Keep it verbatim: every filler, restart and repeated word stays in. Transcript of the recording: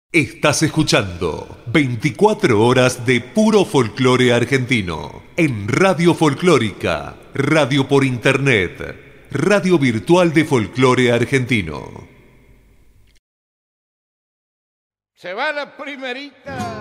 Estás escuchando veinticuatro horas de puro folclore argentino en Radio Folclórica, radio por internet, radio virtual de folclore argentino. Se va la primerita.